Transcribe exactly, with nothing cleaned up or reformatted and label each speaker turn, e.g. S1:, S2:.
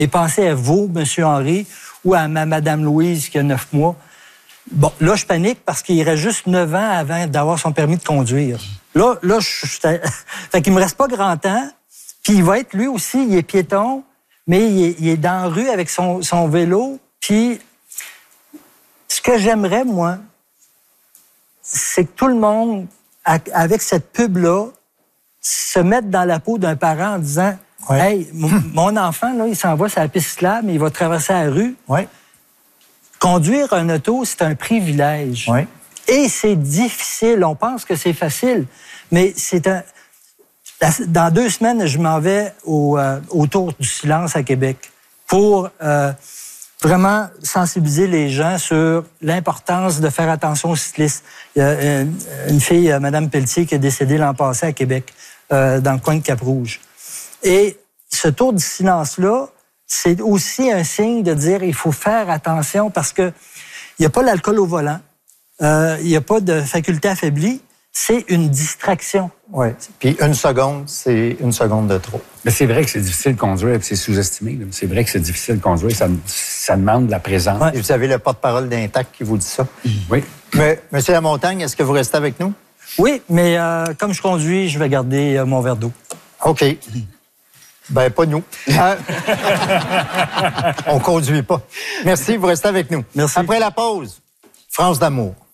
S1: Et pensez à vous, M. Henry, ou à ma Mme Louise qui a neuf mois. Bon, là, je panique parce qu'il reste juste neuf ans avant d'avoir son permis de conduire. Là, là, je... je fait qu'il me reste pas grand temps. Puis il va être, lui aussi, il est piéton, mais il est, il est dans la rue avec son, son vélo. Puis ce que j'aimerais, moi, c'est que tout le monde, avec cette pub-là, se mette dans la peau d'un parent en disant ouais. « Hey, mon enfant, là, il s'en va sur la piste cyclable, mais il va traverser la rue.
S2: Ouais. »
S1: Conduire un auto, c'est un privilège.
S2: Ouais.
S1: Et c'est difficile. On pense que c'est facile, mais c'est un... Dans deux semaines, je m'en vais au, euh, au Tour du silence à Québec pour euh, vraiment sensibiliser les gens sur l'importance de faire attention aux cyclistes. Il y a une, une fille, Mme Pelletier, qui est décédée l'an passé à Québec, euh, dans le coin de Cap-Rouge. Et ce Tour du silence-là, c'est aussi un signe de dire il faut faire attention parce que il n'y a pas l'alcool au volant, euh, il n'y a pas de faculté affaiblie, c'est une distraction.
S2: Oui. Puis une seconde, c'est une seconde de trop.
S3: Mais c'est vrai que c'est difficile de conduire, c'est sous-estimé. C'est vrai que c'est difficile de conduire, ça, ça demande de la présence.
S2: Ouais. Et vous avez le porte-parole d'Intact qui vous dit ça.
S3: Oui.
S2: Mais, Monsieur Lamontagne, est-ce que vous restez avec nous?
S1: Oui, mais euh, comme je conduis, je vais garder euh, mon verre d'eau.
S2: OK. Ben, pas nous. Euh, on conduit pas. Merci, vous restez avec nous.
S1: Merci.
S2: Après la pause, France d'amour.